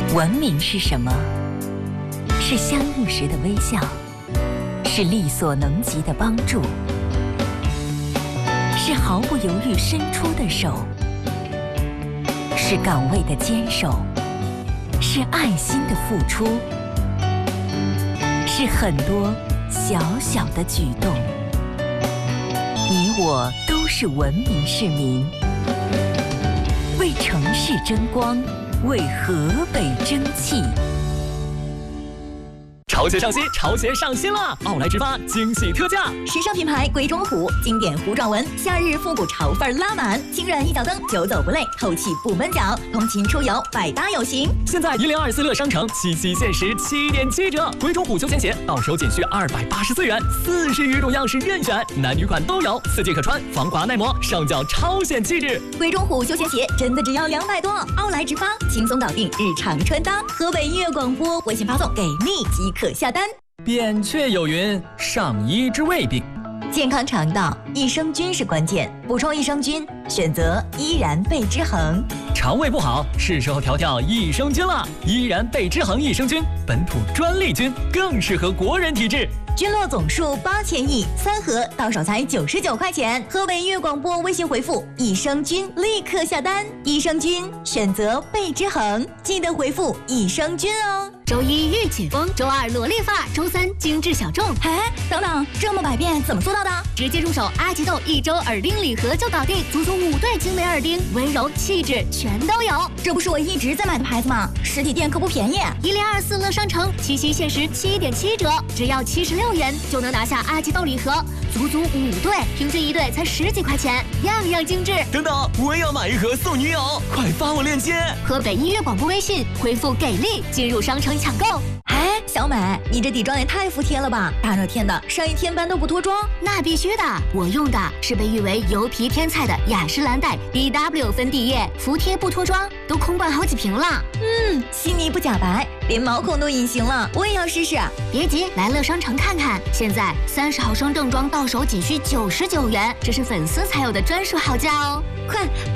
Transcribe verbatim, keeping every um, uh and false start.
文明是什么？是相遇时的微笑，是力所能及的帮助，是毫不犹豫伸出的手，是岗位的坚守，是爱心的付出，是很多小小的举动。你我都是文明市民，为城市争光，为河北争气。 潮鞋上新，潮鞋上新了！奥莱直发惊喜特价， 时尚品牌鬼冢虎，经典糊状纹，夏日复古潮范拉满，轻软一脚蹬，久走不累，透气不闷脚，通勤出游百搭有型。 现在一零二四乐商城七夕限时七点七折，鬼冢虎休闲鞋到手仅需二百八十四元，四十余种样式任选，男女款都有，四季可穿，防滑耐磨，上脚超显气质。 鬼冢虎休闲鞋真的只要两百多，奥莱直发轻松搞定日常穿搭。河北音乐广播微信发送给你即可下单。 扁鹊有云：上医治未病。 健康肠道，益生菌是关键，补充益生菌，选择依然贝之恒。 肠胃不好，是时候调调益生菌了。依然贝之恒益生菌，本土专利菌，更适合国人体质。 菌落总数八千亿，三盒到手才九十九块钱。河北音乐广播微信回复益生菌，立刻下单。益生菌选择贝之恒，记得回复益生菌哦。 周一御姐风，周二萝莉发，周三精致小众。 哎，等等，这么百变怎么做到的？ 直接入手阿吉豆一周耳钉礼盒就搞定，足足五对精美耳钉，温柔气质全都有。 这不是我一直在买的牌子吗？实体店可不便宜。 一零二四乐商城七夕限时七点七折，只要七十六元就能拿下阿吉豆礼盒，足足五对，平均一对才十几块钱，样样精致。 等等，我也要买一盒送女友，快发我链接。 河北音乐广播微信回复给力进入商城抢购。 哎，小美，你这底妆也太服帖了吧！大热天的，上一天班都不脱妆？ 那必须的，我用的是被誉为油皮天菜的雅诗兰黛 B W 粉底液，服帖不脱妆，都空灌好几瓶了。 嗯，细腻不假白，连毛孔都隐形了，我也要试试。 别急，来乐商城看看，现在三十毫升正装到手仅需九十九元，这是粉丝才有的专属好价哦， 快！